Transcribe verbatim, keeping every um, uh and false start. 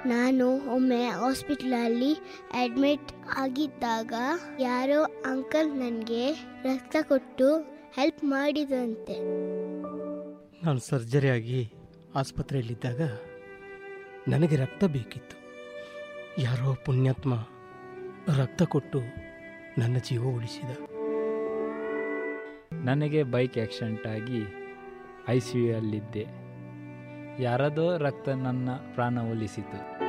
ನಾನು ಒಮ್ಮೆ ಹಾಸ್ಪಿಟ್ಲಲ್ಲಿ ಅಡ್ಮಿಟ್ ಆಗಿದ್ದಾಗ ಯಾರೋ ಅಂಕಲ್ ನನಗೆ ರಕ್ತ ಕೊಟ್ಟು ಹೆಲ್ಪ್ ಮಾಡಿದಂತೆ. ನಾನು ಸರ್ಜರಿ ಆಗಿ ಆಸ್ಪತ್ರೆಯಲ್ಲಿದ್ದಾಗ ನನಗೆ ರಕ್ತ ಬೇಕಿತ್ತು. ಯಾರೋ ಪುಣ್ಯಾತ್ಮ ರಕ್ತ ಕೊಟ್ಟು ನನ್ನ ಜೀವ ಉಳಿಸಿದ. ನನಗೆ ಬೈಕ್ ಆಕ್ಸಿಡೆಂಟ್ ಆಗಿ ಐ ಸಿ ಯು ಯಲ್ಲಿದ್ದೆ. ಯಾರದೋ ರಕ್ತ ನನ್ನ ಪ್ರಾಣ ಉಳಿಸಿತು.